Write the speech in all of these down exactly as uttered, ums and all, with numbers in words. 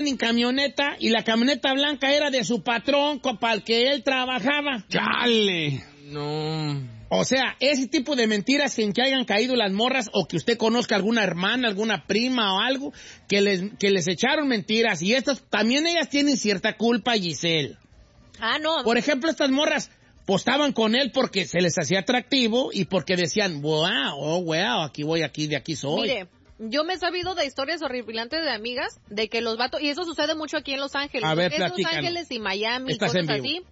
en camioneta y la camioneta blanca era de su patrón para el que él trabajaba. ¡Chale! No... O sea, ese tipo de mentiras en que hayan caído las morras o que usted conozca alguna hermana, alguna prima o algo, que les, que les echaron mentiras. Y estas, también ellas tienen cierta culpa, Giselle. Ah, no. Por ejemplo, estas morras postaban con él porque se les hacía atractivo y porque decían, wow, oh, wow, aquí voy, aquí, de aquí soy. Mire, yo me he sabido de historias horripilantes de amigas, de que los vatos, y eso sucede mucho aquí en Los Ángeles. A ver, en Los platícanos. Ángeles y Miami, Estás cosas en vivo. así.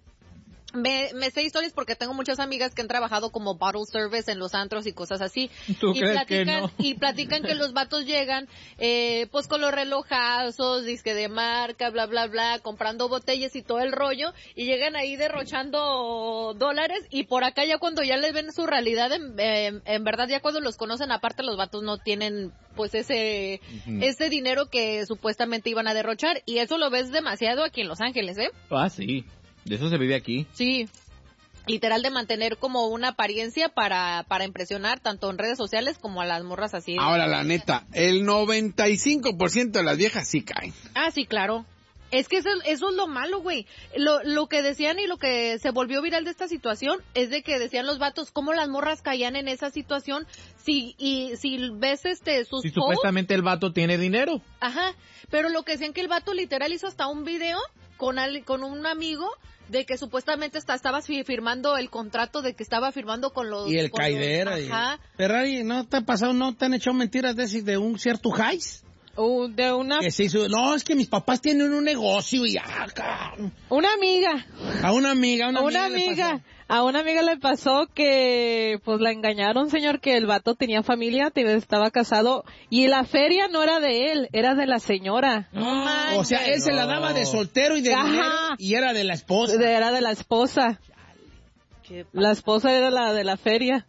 Me, me sé historias porque tengo muchas amigas que han trabajado como bottle service en los antros y cosas así. ¿Tú y crees platican, que no? Y platican que los vatos llegan, eh, pues con los relojazos, disque de marca, bla, bla, bla, comprando botellas y todo el rollo, y llegan ahí derrochando dólares, y por acá ya cuando ya les ven su realidad, en, en, en verdad ya cuando los conocen, aparte los vatos no tienen pues ese, uh-huh. ese dinero que supuestamente iban a derrochar, y eso lo ves demasiado aquí en Los Ángeles, ¿eh? Ah, sí. De eso se vive aquí. Sí, literal de mantener como una apariencia para, para impresionar tanto en redes sociales como a las morras así. Ahora, la neta, el noventa y cinco por ciento de las viejas sí caen. Ah, sí, claro. Es que eso, eso es lo malo, güey. Lo, lo que decían y lo que se volvió viral de esta situación es de que decían los vatos cómo las morras caían en esa situación. Si, y si ves este sus Si posts, supuestamente el vato tiene dinero. Ajá, pero lo que decían que el vato literal hizo hasta un video con, al, con un amigo de que supuestamente está, estabas firmando el contrato de que estaba firmando con los... Y el con caidero. los, ajá. Y... Ferrari, ¿no te ha pasado, no te han hecho mentiras de, de un cierto Jais? Uh, de una... Que se hizo, no, es que mis papás tienen un negocio y acá. Una amiga. A una amiga, a una, una amiga. amiga. A una amiga le pasó que, pues, la engañaron, señor, que el vato tenía familia, estaba casado, y la feria no era de él, era de la señora. Oh, o sea, él no. se la daba de soltero y de Ajá. dinero, y era de la esposa. Era de la esposa. La esposa era la de la feria.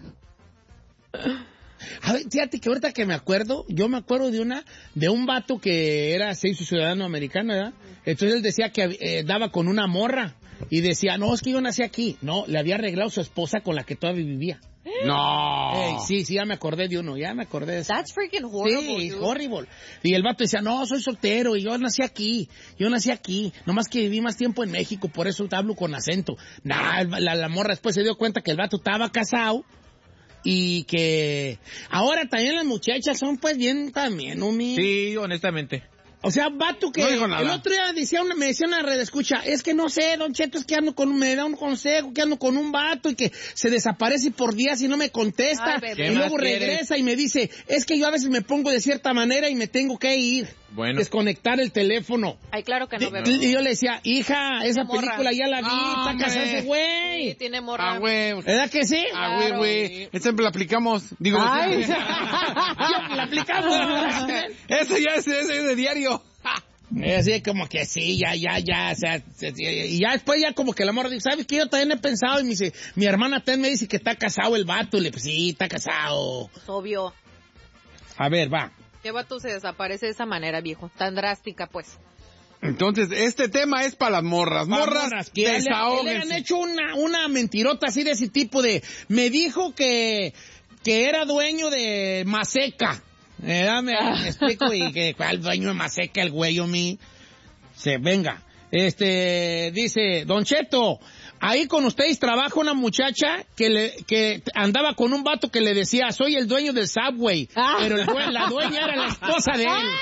A ver, fíjate que ahorita que me acuerdo, yo me acuerdo de una, de un vato que era, se hizo ciudadano americano, ¿verdad? Entonces él decía que eh, daba con una morra. Y decía, no, es que yo nací aquí. No, le había arreglado su esposa con la que todavía vivía. No. Hey, sí, sí, ya me acordé de uno, ya me acordé de eso. That's freaking horrible. Sí, dude. horrible. Y el vato decía, no, soy soltero y yo nací aquí. Yo nací aquí. Nomás que viví más tiempo en México, por eso te hablo con acento. Nah, la, la morra después se dio cuenta que el vato estaba casado. Y que ahora también las muchachas son pues bien también, ¿no? Mi... Sí, honestamente. O sea, vato que no el otro día decía una, me decía una red escucha, es que no sé, Don Cheto, es que ando con, me da un consejo, que ando con un vato y que se desaparece por días y no me contesta. Ay, y luego regresa y me dice, es que yo a veces me pongo de cierta manera y me tengo que ir. Bueno. Desconectar el teléfono. Ay, claro que no, bebé. Y yo le decía, hija, esa morra. película ya la vi, Ah, está casada ese güey. Sí, tiene morra. Ah, güey. ¿Verdad que sí? Ah, güey, güey. Esta la aplicamos. Digo, Ay. La aplicamos. Eso ya es, es, es de diario. Así como que sí, ya, ya, ya, o sea, y ya después ya como que la morra dice, ¿sabes qué? Yo también he pensado, y me dice, mi hermana Ted me dice que está casado el vato, y le pues sí, está casado. Obvio. A ver, va. ¿Qué vato se desaparece de esa manera, viejo? Tan drástica, pues. Entonces, este tema es para las morras. Morras, morras que le, le han hecho una, una mentirota así de ese tipo de, me dijo que, que era dueño de Maseca. Eh, dame, me explico y que cuál dueño de Maseca el güey o mí. Se venga. Este, dice, Don Cheto, ahí con ustedes trabaja una muchacha que le, que andaba con un vato que le decía, soy el dueño del Subway, ah. pero el due- la dueña era la esposa de él.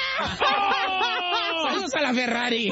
¡Oh! Saludos a la Ferrari.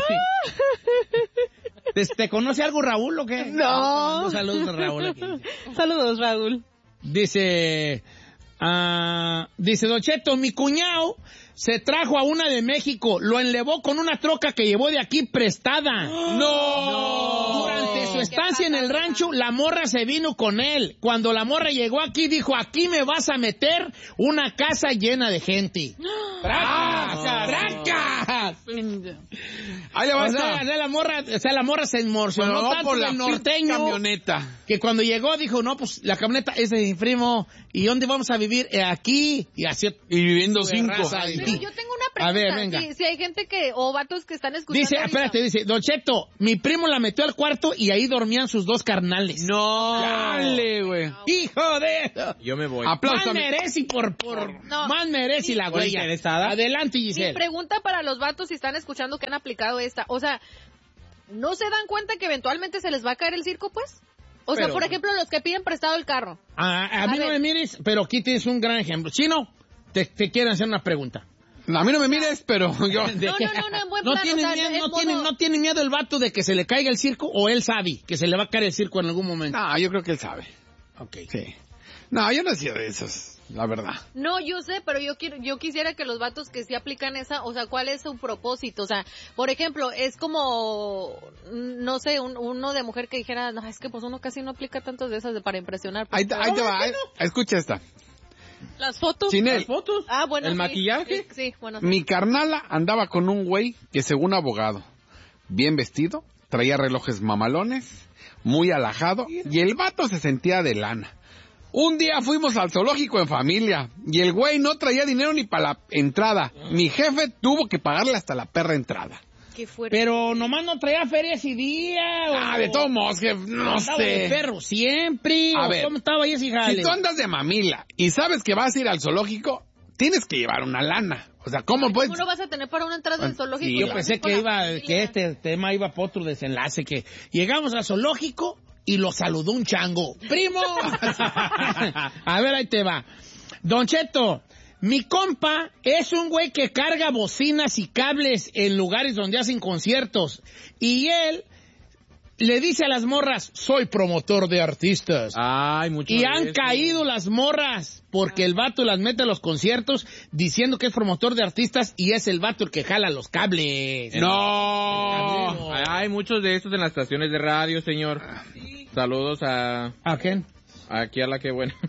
¿Te, ¿Te conoce algo Raúl o qué? No. no saludos a Raúl aquí. Saludos, Raúl. Dice, uh, dice, Don Cheto, mi cuñado se trajo a una de México, lo enlevó con una troca que llevó de aquí prestada. ¡No! no. Durante su estancia en el rancho, la morra se vino con él. Cuando la morra llegó aquí, dijo, aquí me vas a meter una casa llena de gente. ¡Tracas! ¡Tracas! Ahí le va o, a sea, o sea, la morra, o sea, la morra se emocionó bueno, no tanto por la del norteño camioneta. Que cuando llegó dijo, no, pues la camioneta es de mi primo. ¿Y dónde vamos a vivir? Eh, aquí. Y así. Y viviendo cinco. Pero yo tengo una pregunta. A ver, venga. Si, si hay gente que, o vatos que están escuchando. Dice, ahorita. espérate, dice, Don Cheto, mi primo la metió al cuarto y ahí dormían sus dos carnales. No. Dale, güey. ¡Hijo de... Yo me voy. Aplausos. Más merece por, por, No. más merece la ¿Fue huella. interesada? Adelante, Mi Giselle. pregunta para los vatos si están escuchando que han aplicado esta. O sea, ¿no se dan cuenta que eventualmente se les va a caer el circo, pues? O sea, Pero- por ejemplo, los que piden prestado el carro. A, a A mí no ver. me mires, pero aquí tienes un gran ejemplo. Chino, te, te quiero hacer una pregunta. A mí no me mires, pero yo... ¿De No, qué? no, no, no, en buen ¿No plan, tiene o sea, miedo, en no, modo- tiene, ¿No tiene miedo el vato de que se le caiga el circo o él sabe que se le va a caer el circo en algún momento? No, yo creo que él sabe. Ok. Sí. No, yo no he sido de esos, la verdad. No, yo sé, pero yo quiero, yo quisiera que los vatos que sí aplican esa, o sea, ¿cuál es su propósito? O sea, por ejemplo, es como, no sé, un- uno de mujer que dijera, no, es que pues uno casi no aplica tantas de esas de para impresionar. pues, Ahí, te- ahí te va, ahí- escucha esta. Las fotos. Chinel, ¿Fotos? Ah, bueno, ¿El sí. maquillaje? Sí, sí, bueno. mi carnala andaba con un güey que según abogado, bien vestido, traía relojes mamalones, muy alajado, y el vato se sentía de lana. Un día fuimos al zoológico en familia, y el güey no traía dinero ni para la entrada. Mi jefe tuvo que pagarle hasta la perra entrada. Qué fuerte. Pero nomás no traía feria ese día. Ah, o- de todos modos, jefe, no andaba de sé. perro siempre. A o ver, ¿Cómo estaba ahí ese jale? Si tú andas de mamila y sabes que vas a ir al zoológico, tienes que llevar una lana. O sea, ¿cómo puedes...? ¿Cómo no vas a tener para una entrada del zoológico? sí, Yo Y pensé con que la iba, familia? que este tema iba para otro desenlace, que llegamos al zoológico y lo saludó un chango. ¡Primo! A ver, ahí te va. Don Cheto, mi compa es un güey que carga bocinas y cables en lugares donde hacen conciertos. Y él le dice a las morras, soy promotor de artistas. Ay, mucho Y de han eso. caído las morras porque el vato las mete a los conciertos diciendo que es promotor de artistas y es el vato el que jala los cables. No. Hay muchos de estos en las estaciones de radio, señor. Saludos a ¿A quién? aquí a la que buena.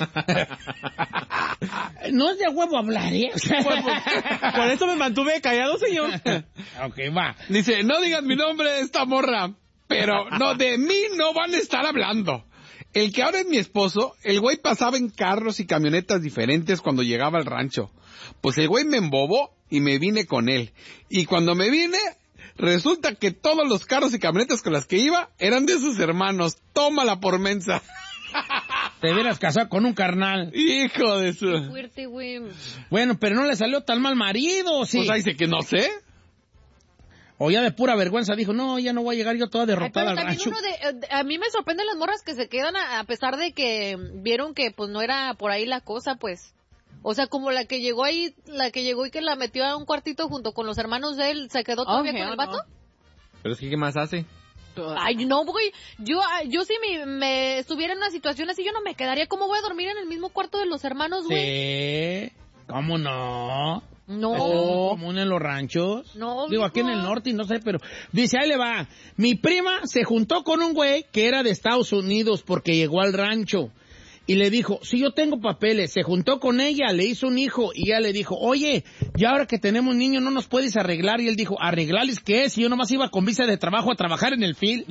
No es de huevo hablar, ¿eh? O sea, Por eso me mantuve callado, señor. ok, va. Dice, no digas mi nombre de esta morra, pero no, de mí no van a estar hablando. El que ahora es mi esposo, el güey pasaba en carros y camionetas diferentes cuando llegaba al rancho. Pues el güey me embobó y me vine con él. Y cuando me vine, resulta que todos los carros y camionetas con las que iba eran de sus hermanos. Tómala por mensa. Te hubieras casado con un carnal. Hijo de su... Qué fuerte, güey. Bueno, pero no le salió tan mal marido, ¿sí? Pues ahí dice que no sé. O ya de pura vergüenza dijo, no, ya no voy a llegar yo toda Ay, derrotada pero al también rancho. uno de, eh, a mí me sorprenden las morras que se quedan a, a pesar de que vieron que pues no era por ahí la cosa, pues. O sea, como la que llegó ahí, la que llegó y que la metió a un cuartito junto con los hermanos de él, ¿se quedó todavía Oh, con hell el vato? no. Pero es que, ¿qué más hace? Ay, no, güey. Yo, ah, yo si me, me estuviera en una situación así, yo no me quedaría. ¿Cómo voy a dormir en el mismo cuarto de los hermanos, güey? Sí, ¿cómo no? No. Es muy común en los ranchos. No, Digo, aquí en mijo. el norte y no sé, pero... Dice, ahí le va. Mi prima se juntó con un güey que era de Estados Unidos porque llegó al rancho. Y le dijo, sí, yo tengo papeles. Se juntó con ella, le hizo un hijo. Y ella le dijo, oye, ya ahora que tenemos niño, ¿no nos puedes arreglar? Y él dijo, ¿arreglarles qué? Si yo nomás iba con visa de trabajo a trabajar en el fil.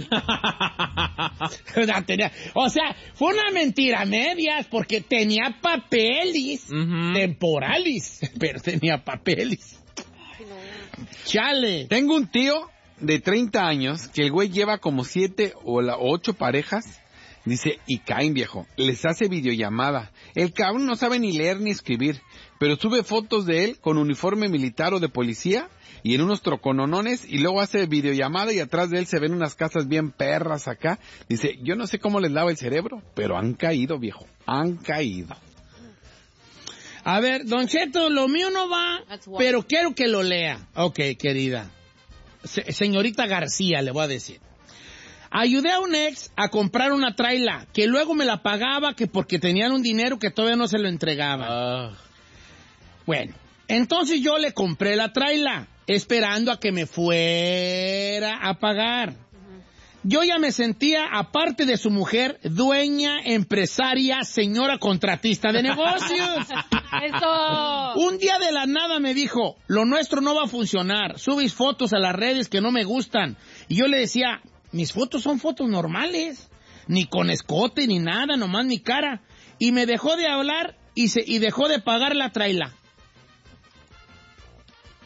Tenía- o sea, fue una mentira a medias, porque tenía papeles Ujú. temporales, pero tenía papeles. Chale. Tengo un tío de treinta años que el güey lleva como siete o la, ocho parejas. Dice, y caen, viejo. Les hace videollamada. El cabrón no sabe ni leer ni escribir, pero sube fotos de él con uniforme militar o de policía y en unos trocononones y luego hace videollamada y atrás de él se ven unas casas bien perras acá. Dice, yo no sé cómo les lava el cerebro, pero han caído, viejo. Han caído. A ver, Don Cheto, lo mío no va, That's why. pero quiero que lo lea. Ok, querida. Se- señorita García, le voy a decir. Ayudé a un ex a comprar una traila, que luego me la pagaba que porque tenían un dinero que todavía no se lo entregaba. Ah. Bueno, entonces yo le compré la traila, esperando a que me fuera a pagar. Yo ya me sentía, aparte de su mujer, dueña, empresaria, señora contratista de negocios. Eso. Un día de la nada me dijo, lo nuestro no va a funcionar, subís fotos a las redes que no me gustan. Y yo le decía, mis fotos son fotos normales, ni con escote ni nada, nomás mi cara. Y me dejó de hablar y, se, y dejó de pagar la traila.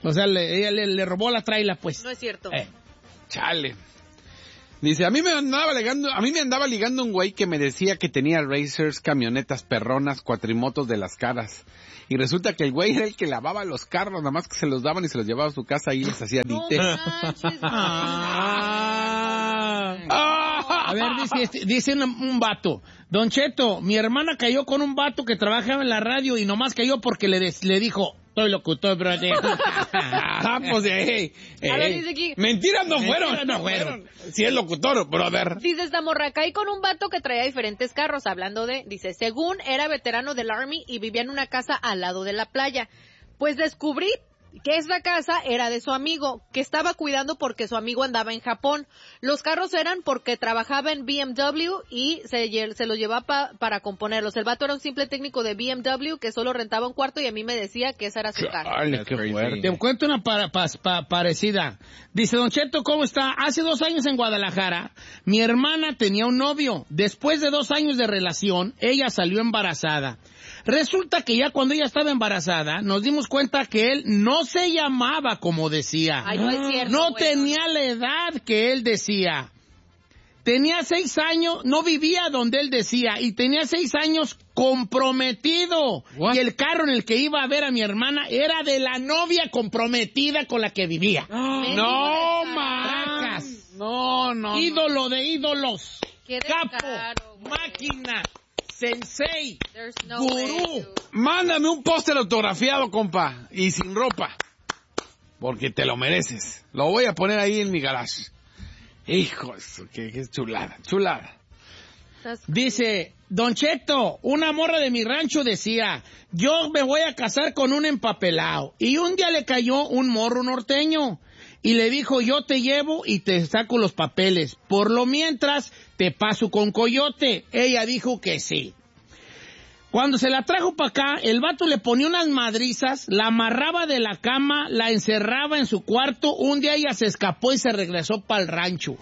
O sea, le, ella le, le robó la traila, pues. No es cierto. Eh. Chale. Dice, a mí me andaba ligando, a mí me andaba ligando un güey que me decía que tenía racers, camionetas perronas, cuatrimotos de las caras. Y resulta que el güey era el que lavaba los carros, nada más que se los daban y se los llevaba a su casa y les hacía No dite. manches, Ah. A ver, dice, dice un, un vato. Don Cheto, mi hermana cayó con un vato que trabajaba en la radio y nomás cayó porque le, des, le dijo, soy locutor, brother. Ah, pues, hey, hey, A ver, dice aquí. Mentiras no Mentiras fueron, no fueron. Si es locutor, brother. Dice esta morra, caí con un vato que traía diferentes carros, hablando de, dice, según era veterano del Army y vivía en una casa al lado de la playa. Pues descubrí que esa casa era de su amigo, que estaba cuidando porque su amigo andaba en Japón. Los carros eran porque trabajaba en B M W y se, se los llevaba pa, para componerlos. El vato era un simple técnico de B M W que solo rentaba un cuarto y a mí me decía que esa era su casa. Ay, qué fuerte. Te cuento una para, pa, pa, parecida. Dice, Don Cheto, ¿cómo está? Hace dos años en Guadalajara, mi hermana tenía un novio. Después de dos años de relación, ella salió embarazada. Resulta que ya cuando ella estaba embarazada, nos dimos cuenta que él no se llamaba como decía. Ay, no es cierto, No bueno. tenía la edad que él decía. Tenía seis años, no vivía donde él decía, y tenía seis años comprometido. What? Y el carro en el que iba a ver a mi hermana era de la novia comprometida con la que vivía. No, Tracas. man. No, no. Ídolo de ídolos. Qué Capo, descaro, güey. máquina, sensei, There's no gurú. way, dude. Mándame un póster autografiado, compa, y sin ropa. Porque te lo mereces. Lo voy a poner ahí en mi garage. Hijo, eso, qué, qué chulada, chulada. Estás- Dice, Don Cheto, una morra de mi rancho decía, yo me voy a casar con un empapelado. Y un día le cayó un morro norteño. Y le dijo, yo te llevo y te saco los papeles. Por lo mientras, te paso con coyote. Ella dijo que sí. Cuando se la trajo para acá, el vato le ponía unas madrizas, la amarraba de la cama, la encerraba en su cuarto. Un día ella se escapó y se regresó para el rancho.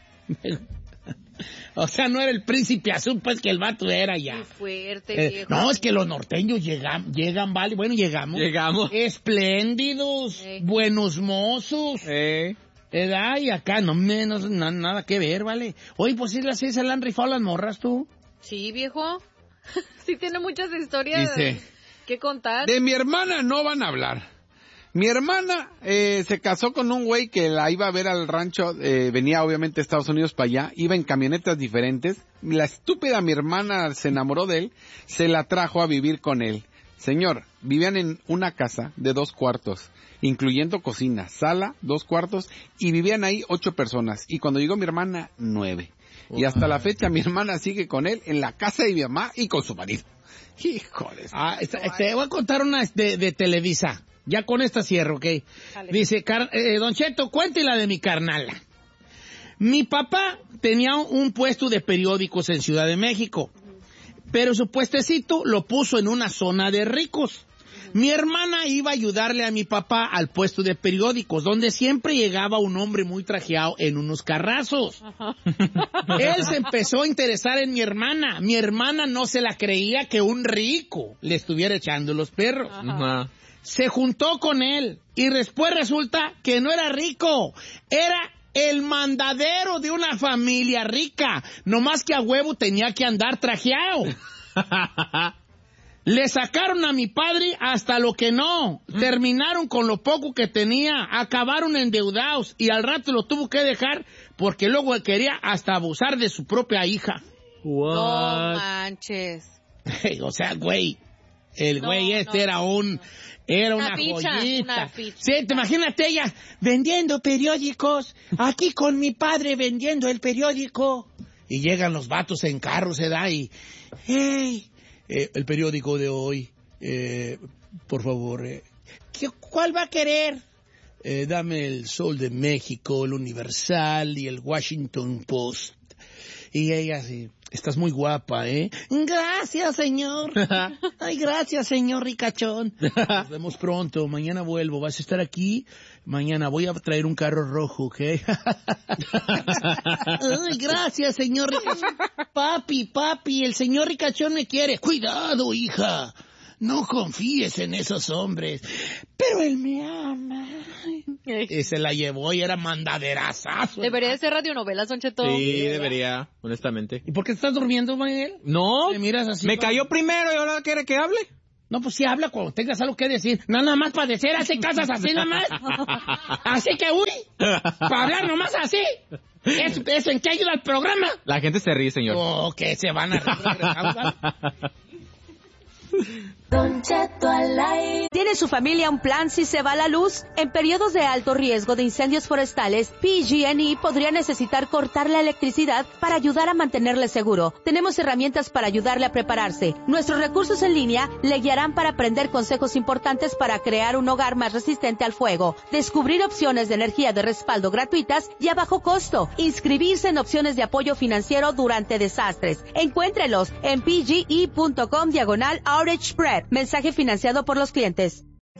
O sea, no era el príncipe azul, pues que el vato era ya. Qué fuerte, Eh, viejo. no, es que los norteños llegan, llegan, vale, bueno, llegamos. Llegamos. Espléndidos, Sí. buenos mozos. Eh. Edad y acá, no menos, na- nada que ver, vale. Oye, pues sí, así se le han rifado las morras, tú. Sí, viejo. Sí tiene muchas historias Dice, que contar. de mi hermana no van a hablar. Mi hermana eh, se casó con un güey que la iba a ver al rancho, eh, venía obviamente de Estados Unidos para allá, iba en camionetas diferentes. La estúpida mi hermana se enamoró de él, se la trajo a vivir con él. Señor, vivían en una casa de dos cuartos, incluyendo cocina, sala, dos cuartos, y vivían ahí ocho personas. Y cuando llegó mi hermana, nueve. Y hasta la fecha mi hermana sigue con él en la casa de mi mamá y con su marido. Híjoles. Ah, esta- te voy a contar una de, de Televisa. Ya con esta cierro, ¿ok? Dice, car- eh, Don Cheto, cuéntela de mi carnala. Mi papá tenía un puesto de periódicos en Ciudad de México, pero su puestecito lo puso en una zona de ricos. Mi hermana iba a ayudarle a mi papá al puesto de periódicos, donde siempre llegaba un hombre muy trajeado en unos carrazos. Él se empezó a interesar en mi hermana. Mi hermana no se la creía que un rico le estuviera echando los perros. Ajá. Se juntó con él y después resulta que no era rico, era el mandadero de una familia rica, nomás que a huevo tenía que andar trajeado. Le sacaron a mi padre hasta lo que no, terminaron con lo poco que tenía, acabaron endeudados y al rato lo tuvo que dejar porque luego quería hasta abusar de su propia hija. No What? manches. O sea, güey, el No, güey este no, era un... Era Una una, ficha, joyita. una ficha. Sí, te imagínate ella vendiendo periódicos, aquí con mi padre vendiendo el periódico. Y llegan los vatos en carros, se da y... ¡Hey! Eh, el periódico de hoy, eh, por favor, eh, ¿qué- ¿cuál va a querer? Eh, dame el Sol de México, el Universal y el Washington Post. Y ella así, estás muy guapa, ¿eh? Gracias, señor. Ay, gracias, señor ricachón. Nos vemos pronto, mañana vuelvo. ¿Vas a estar aquí? Mañana voy a traer un carro rojo, ¿ok? Ay, gracias, señor ricachón. Papi, papi, el señor ricachón me quiere. Cuidado, hija. no confíes en esos hombres. Pero él me ama. Y se la llevó y era mandaderazazo. Debería ser radionovelas, Don Cheto. Sí, debería, honestamente. ¿Y por qué estás durmiendo, Manuel? No, ¿Me miras así? me cayó primero y ahora quiere que hable. No, pues sí habla cuando tengas algo que decir. No, nada más para decir, hace casas así nada más. Así que, uy, para hablar nomás así. ¿Eso, ¿Eso en qué ayuda al programa? La gente se ríe, señor. Oh, que se van a reír. Don Cheto al aire. ¿Tiene su familia un plan si se va la luz? En periodos de alto riesgo de incendios forestales, P G and E podría necesitar cortar la electricidad para ayudar a mantenerle seguro. Tenemos herramientas para ayudarle a prepararse. Nuestros recursos en línea le guiarán para aprender consejos importantes para crear un hogar más resistente al fuego, descubrir opciones de energía de respaldo gratuitas y a bajo costo, inscribirse en opciones de apoyo financiero durante desastres. Encuéntrelos en pge.com diagonal outage spread. Mensaje financiado por los clientes.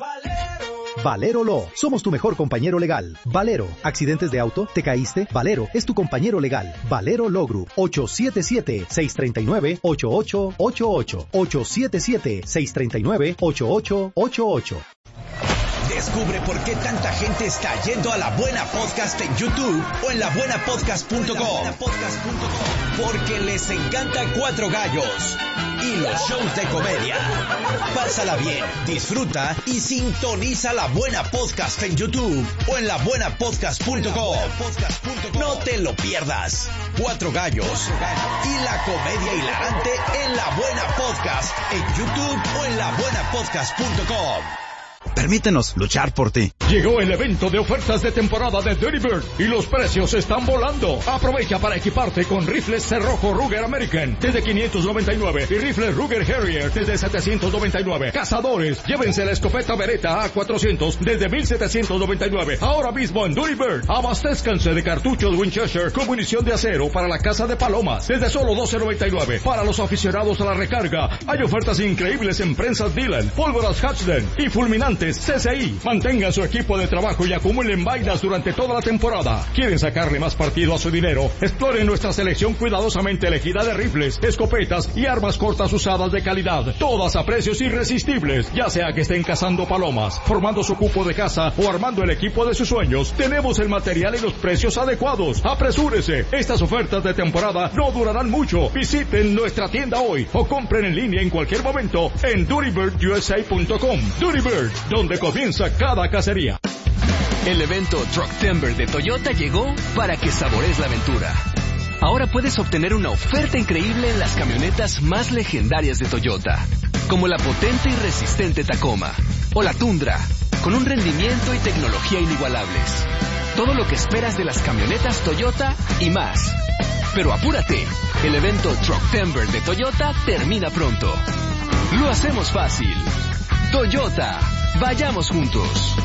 Valero Law. Somos tu mejor compañero legal. Valero. ¿Accidentes de auto? ¿Te caíste? Valero es tu compañero legal. Valero Law Group. ocho siete siete, seis tres nueve, ocho ocho ocho ocho. ocho siete siete, seis tres nueve, ocho ocho ocho ocho. Descubre por qué tanta gente está yendo a La Buena Podcast en YouTube o en la buena podcast punto com. Porque les encanta Cuatro Gallos y los shows de comedia. Pásala bien, disfruta y sintoniza La Buena Podcast en YouTube o en la buena podcast punto com. No te lo pierdas. Cuatro Gallos y la comedia hilarante en La Buena Podcast en YouTube o en la buena podcast punto com. Permítenos luchar por ti. Llegó el evento de ofertas de temporada de Dirty Bird y los precios están volando. Aprovecha para equiparte con rifles Cerrojo Ruger American desde quinientos noventa y nueve y rifles Ruger Harrier desde setecientos noventa y nueve. Cazadores, llévense la escopeta Beretta A cuatrocientos desde mil setecientos noventa y nueve. Ahora mismo en Dirty Bird. Abastézcanse de cartuchos Winchester con munición de acero para la caza de palomas desde solo doce noventa y nueve. Para los aficionados a la recarga, hay ofertas increíbles en prensas Dillon, pólvoras Hatchden y fulminantes C C I. Mantengan su equipo de trabajo y acumulen vainas durante toda la temporada. ¿Quieren sacarle más partido a su dinero? Exploren nuestra selección cuidadosamente elegida de rifles, escopetas y armas cortas usadas de calidad, todas a precios irresistibles. Ya sea que estén cazando palomas, formando su cupo de caza o armando el equipo de sus sueños, tenemos el material y los precios adecuados. ¡Apresúrese! Estas ofertas de temporada no durarán mucho. Visiten nuestra tienda hoy o compren en línea en cualquier momento en dirty bird u s a punto com. Dirty Bird, donde comienza cada cacería. El evento Trucktember de Toyota llegó para que sabores la aventura. Ahora puedes obtener una oferta increíble en las camionetas más legendarias de Toyota, como la potente y resistente Tacoma o la Tundra, con un rendimiento y tecnología inigualables. Todo lo que esperas de las camionetas Toyota y más. Pero apúrate, el evento Trucktember de Toyota termina pronto. Lo hacemos fácil. Toyota, vayamos juntos.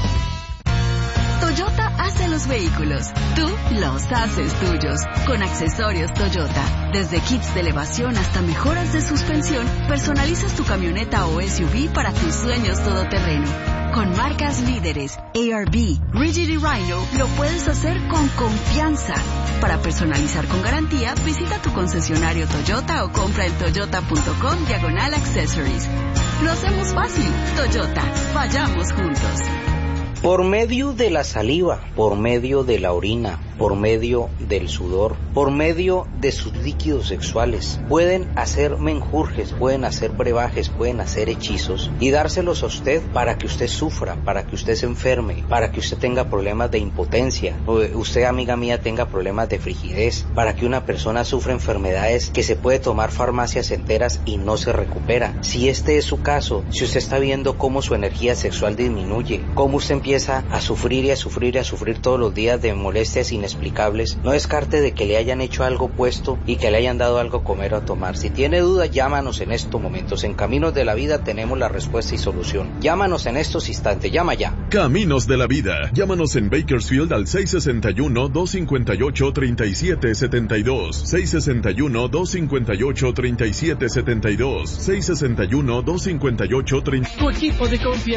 Toyota hace los vehículos, tú los haces tuyos. Con accesorios Toyota, desde kits de elevación hasta mejoras de suspensión, personalizas tu camioneta o S U V para tus sueños todoterreno. Con marcas líderes, A R B, Rigid y Rhino, lo puedes hacer con confianza. Para personalizar con garantía, visita tu concesionario Toyota o compra en toyota punto com diagonal accessories. Lo hacemos fácil. Toyota, vayamos juntos. Por medio de la saliva, por medio de la orina, por medio del sudor, por medio de sus líquidos sexuales, pueden hacer menjurjes, pueden hacer brebajes, pueden hacer hechizos y dárselos a usted para que usted sufra, para que usted se enferme, para que usted tenga problemas de impotencia, o usted, amiga mía, tenga problemas de frigidez, para que una persona sufra enfermedades que se puede tomar farmacias enteras y no se recupera. Si este es su caso, si usted está viendo cómo su energía sexual disminuye, cómo usted empieza a sufrir y a sufrir y a sufrir todos los días de molestias inexplicables, no descarte de que le hayan hecho algo puesto y que le hayan dado algo a comer o a tomar. Si tiene dudas, llámanos en estos momentos. En Caminos de la Vida tenemos la respuesta y solución. Llámanos en estos instantes, llama ya. Caminos de la Vida. Llámanos en Bakersfield al seis seis uno, dos cinco ocho, tres siete siete dos, seis seis uno, dos cinco ocho, tres siete siete dos, seis seis uno, dos cinco ocho, tres... Tu equipo de confianza.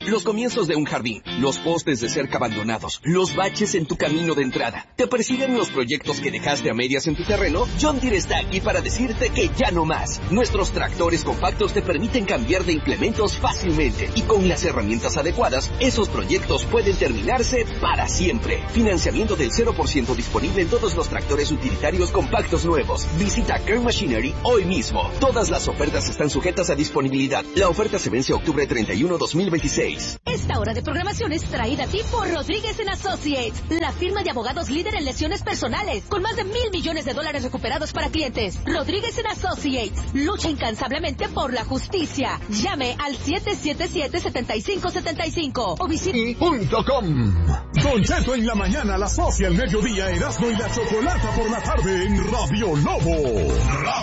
Los comienzos de un jardín, los postes de cerca abandonados, los baches en tu camino de entrada. ¿Te persiguen los proyectos que dejaste a medias en tu terreno? John Deere está aquí para decirte que ya no más. Nuestros tractores compactos te permiten cambiar de implementos fácilmente y con las herramientas adecuadas, esos proyectos pueden terminarse para siempre. Financiamiento del cero por ciento disponible en todos los tractores utilitarios compactos nuevos. Visita Kern Machinery hoy mismo. Todas las ofertas están sujetas a disponibilidad. La oferta se vence octubre treinta y uno, dos mil veintiséis. Esta hora de programación es traída a ti por Rodríguez and Associates, la firma de abogados líder en lesiones personales, con más de mil millones de dólares recuperados para clientes. Rodríguez and Associates lucha incansablemente por la justicia. Llame al siete siete siete, siete cinco siete cinco o visite punto com. Don Cheto en la mañana, la socia al mediodía, Erasmo y la Chocolata por la tarde en Radio Lobo.